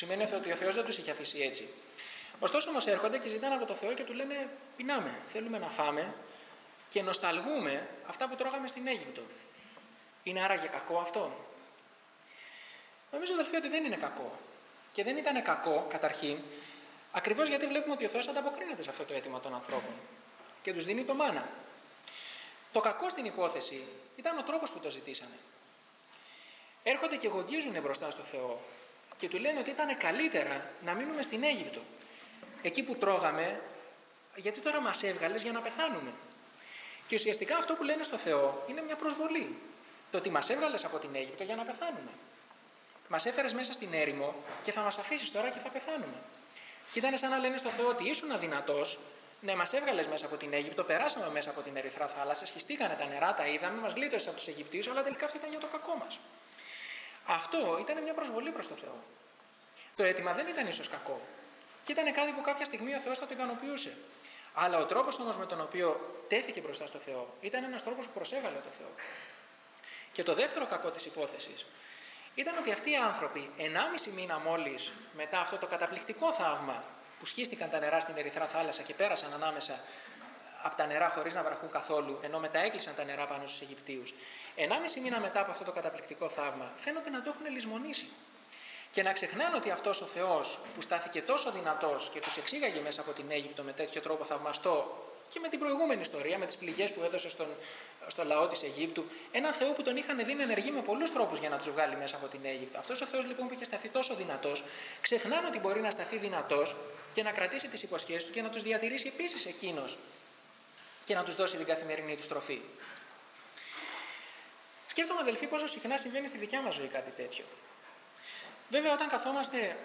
σημαίνει ότι ο Θεός δεν τους είχε αφήσει έτσι. Ωστόσο όμως έρχονται και ζητάνε από το Θεό και του λένε: πεινάμε, θέλουμε να φάμε και νοσταλγούμε αυτά που τρώγαμε στην Αίγυπτο. Είναι άραγε κακό αυτό? Νομίζω, αδελφοί, ότι δεν είναι κακό. Και δεν ήταν κακό, καταρχήν, ακριβώς γιατί βλέπουμε ότι ο Θεός ανταποκρίνεται σε αυτό το αίτημα των ανθρώπων και τους δίνει το μάνα. Το κακό στην υπόθεση ήταν ο τρόπος που το ζητήσανε. Έρχονται και γογγίζουν μπροστά στο Θεό και του λένε ότι ήταν καλύτερα να μείνουμε στην Αίγυπτο. Εκεί που τρώγαμε, γιατί τώρα μας έβγαλες για να πεθάνουμε? Και ουσιαστικά αυτό που λένε στο Θεό είναι μια προσβολή. Το ότι μας έβγαλες από την Αίγυπτο για να πεθάνουμε. Μας έφερες μέσα στην έρημο και θα μας αφήσεις τώρα και θα πεθάνουμε. Και ήταν σαν να λένε στο Θεό ότι ήσουν αδυνατός, ναι, μας έβγαλες μέσα από την Αίγυπτο, περάσαμε μέσα από την Ερυθρά θάλασσα, σχιστήκανε τα νερά, τα είδαμε, μας γλίτωσες από τους Αιγυπτίους, αλλά τελικά αυτό ήταν για το κακό μας. Αυτό ήταν μια προσβολή προς το Θεό. Το αίτημα δεν ήταν ίσως κακό. Και ήταν κάτι που κάποια στιγμή ο Θεός θα το ικανοποιούσε. Αλλά ο τρόπος όμως με τον οποίο τέθηκε μπροστά στο Θεό ήταν ένας τρόπος που προσέβαλε το Θεό. Και το δεύτερο κακό της υπόθεσης ήταν ότι αυτοί οι άνθρωποι, 1,5 μήνα μόλις μετά αυτό το καταπληκτικό θαύμα που σχίστηκαν τα νερά στην Ερυθρά θάλασσα και πέρασαν ανάμεσα από τα νερά χωρίς να βραχούν καθόλου, ενώ μετά έκλεισαν τα νερά πάνω στους Αιγυπτίους, 1,5 μήνα μετά από αυτό το καταπληκτικό θαύμα, φαίνονται να το έχουν λησμονήσει. Και να ξεχνάνε ότι αυτός ο Θεός που στάθηκε τόσο δυνατός και τους εξήγαγε μέσα από την Αίγυπτο με τέτοιο τρόπο θαυμαστό και με την προηγούμενη ιστορία, με τις πληγές που έδωσε στο λαό της Αιγύπτου, ένα Θεό που τον είχαν δει ενεργή με πολλούς τρόπους για να τους βγάλει μέσα από την Αίγυπτο. Αυτός ο Θεός λοιπόν που είχε σταθεί τόσο δυνατός, ξεχνάνε ότι μπορεί να σταθεί δυνατός και να κρατήσει τις υποσχέσεις του και να τους διατηρήσει επίσης εκείνος και να τους δώσει την καθημερινή του τροφή. Σκέφτομαι, αδελφοί, πόσο συχνά συμβαίνει στη δικιά μας ζωή κάτι τέτοιο. Βέβαια, όταν καθόμαστε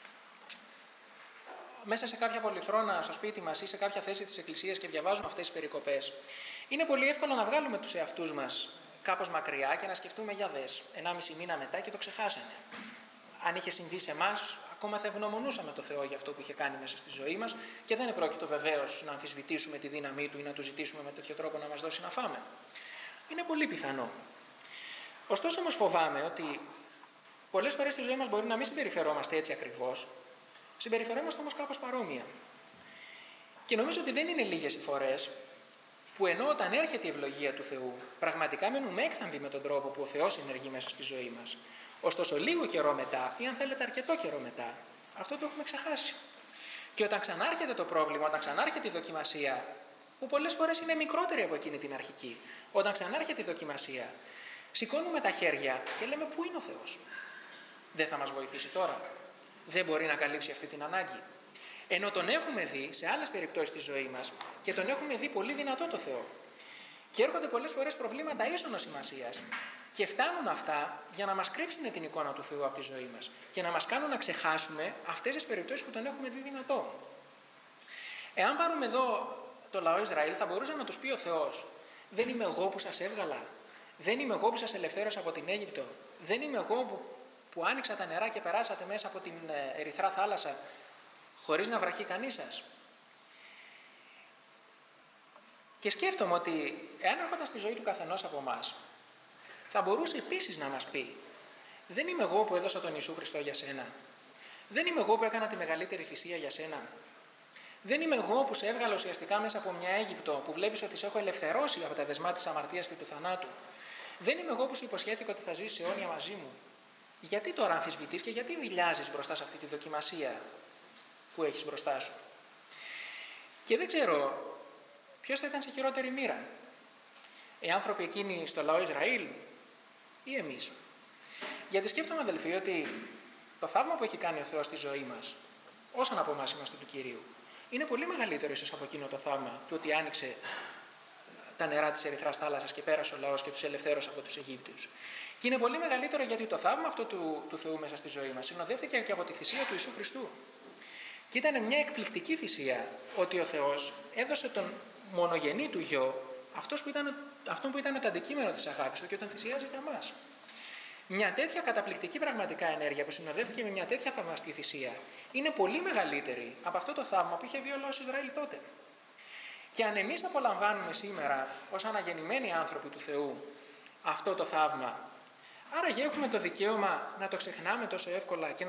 μέσα σε κάποια πολυθρόνα στο σπίτι μας ή σε κάποια θέση της εκκλησίας και διαβάζουμε αυτές τις περικοπές, είναι πολύ εύκολο να βγάλουμε τους εαυτούς μας κάπως μακριά και να σκεφτούμε: για δες, 1,5 μήνα μετά και το ξεχάσανε. Αν είχε συμβεί σε εμάς, ακόμα θα ευγνωμονούσαμε το Θεό για αυτό που είχε κάνει μέσα στη ζωή μας και δεν επρόκειτο βεβαίως να αμφισβητήσουμε τη δύναμή του ή να του ζητήσουμε με τέτοιο τρόπο να μας δώσει να φάμε. Είναι πολύ πιθανό. Ωστόσο, όμως φοβάμαι ότι πολλές φορές στη ζωή μας μπορεί να μην συμπεριφερόμαστε έτσι ακριβώς, συμπεριφερόμαστε όμως κάπως παρόμοια. Και νομίζω ότι δεν είναι λίγες οι φορές που ενώ όταν έρχεται η ευλογία του Θεού, πραγματικά μένουμε έκθαμβοι με τον τρόπο που ο Θεός ενεργεί μέσα στη ζωή μας. Ωστόσο, λίγο καιρό μετά, ή αν θέλετε αρκετό καιρό μετά, αυτό το έχουμε ξεχάσει. Και όταν ξανάρχεται το πρόβλημα, όταν ξανάρχεται η δοκιμασία, που πολλές φορές είναι μικρότερη από εκείνη την αρχική, όταν ξανάρχεται η δοκιμασία, σηκώνουμε τα χέρια και λέμε: πού είναι ο Θεός? Δεν θα μας βοηθήσει τώρα? Δεν μπορεί να καλύψει αυτή την ανάγκη? Ενώ τον έχουμε δει σε άλλες περιπτώσεις στη ζωή μας και τον έχουμε δει πολύ δυνατό το Θεό. Και έρχονται πολλές φορές προβλήματα ίσονος σημασίας και φτάνουν αυτά για να μας κρύψουν την εικόνα του Θεού από τη ζωή μας και να μας κάνουν να ξεχάσουμε αυτές τις περιπτώσεις που τον έχουμε δει δυνατό. Εάν πάρουμε εδώ το λαό Ισραήλ, θα μπορούσε να τους πει ο Θεός: δεν είμαι εγώ που σας έβγαλα? Δεν είμαι εγώ που σας ελευθέρωσα από την Αίγυπτο? Δεν είμαι εγώ που άνοιξα τα νερά και περάσατε μέσα από την Ερυθρά θάλασσα χωρίς να βραχεί κανείς σας? Και σκέφτομαι ότι εάν έρχονταν στη ζωή του καθενός από εμάς, θα μπορούσε επίσης να μας πει: δεν είμαι εγώ που έδωσα τον Ιησού Χριστό για σένα? Δεν είμαι εγώ που έκανα τη μεγαλύτερη θυσία για σένα? Δεν είμαι εγώ που σε έβγαλα ουσιαστικά μέσα από μια Αίγυπτο που βλέπεις ότι σε έχω ελευθερώσει από τα δεσμά της αμαρτίας και του θανάτου? Δεν είμαι εγώ που σου υποσχέθηκα ότι θα ζήσεις αιώνια μαζί μου? Γιατί τώρα αμφισβητείς και γιατί δειλιάζεις μπροστά σε αυτή τη δοκιμασία που έχεις μπροστά σου? Και δεν ξέρω ποιος θα ήταν σε χειρότερη μοίρα, οι άνθρωποι εκείνοι στο λαό Ισραήλ ή εμείς? Γιατί σκέφτομαι, αδελφοί, ότι το θαύμα που έχει κάνει ο Θεός στη ζωή μας, όσον από εμάς είμαστε του Κυρίου, είναι πολύ μεγαλύτερο ίσως από εκείνο το θαύμα του ότι άνοιξε τα νερά της Ερυθράς θάλασσας και πέρασε ο λαός και τους ελευθέρωσε από τους Αιγύπτιους. Και είναι πολύ μεγαλύτερο γιατί το θαύμα αυτό του Θεού μέσα στη ζωή μας συνοδεύτηκε και από τη θυσία του Ιησού Χριστού. Και ήταν μια εκπληκτική θυσία ότι ο Θεός έδωσε τον μονογενή του Γιο, αυτόν που ήταν το αντικείμενο της αγάπης του και τον θυσιάζει για μας. Μια τέτοια καταπληκτική πραγματικά ενέργεια που συνοδεύτηκε με μια τέτοια θαυμαστή θυσία είναι πολύ μεγαλύτερη από αυτό το θαύμα που είχε δει ο λαός Ισραήλ τότε. Και αν εμείς απολαμβάνουμε σήμερα ως αναγεννημένοι άνθρωποι του Θεού αυτό το θαύμα, άραγε έχουμε το δικαίωμα να το ξεχνάμε τόσο εύκολα και